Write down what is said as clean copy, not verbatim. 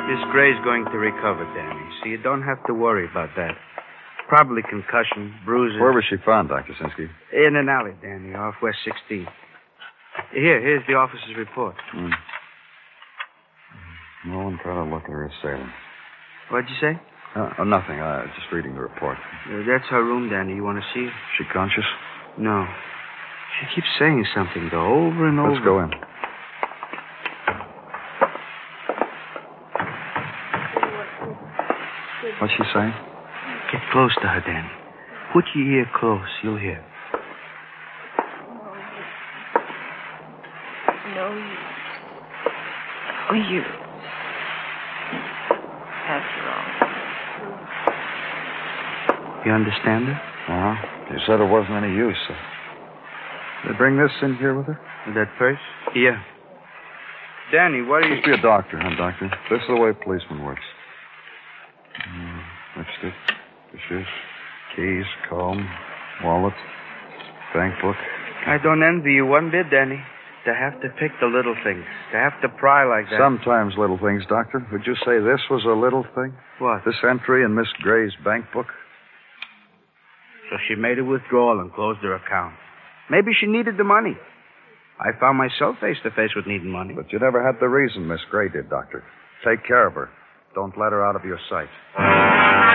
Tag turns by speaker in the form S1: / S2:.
S1: Miss Gray's going to recover, Danny, so you don't have to worry about that. Probably concussion, bruises.
S2: Where was she found, Dr. Sinsky?
S1: In an alley, Danny, off West 16th. Here's the officer's report.
S2: No one tried to look at her assailant.
S1: What'd you say?
S2: Nothing. Just reading the report.
S1: That's her room, Danny. You want to see her?
S2: She conscious?
S1: No. She keeps saying something, though, over and over.
S2: Let's go in. What's she saying?
S1: Get close to her, Danny. Put your ear close. You'll hear.
S3: No use. No use. After all.
S1: You understand her?
S2: You said there wasn't any use. They bring this in here with her?
S1: That purse? Yeah. Danny, what are you...
S2: Must be a doctor, huh, Doctor? This is the way a policeman works. Lipstick, dishes, keys, comb, wallet, bank book.
S1: I don't envy you one bit, Danny. To have to pick the little things. To have to pry like that.
S2: Sometimes little things, Doctor. Would you say this was a little thing?
S1: What?
S2: This entry in Miss Gray's bank book?
S1: So she made a withdrawal and closed her account. Maybe she needed the money. I found myself face to face with needing money.
S2: But you never had the reason Miss Gray did, Doctor. Take care of her. Don't let her out of your sight.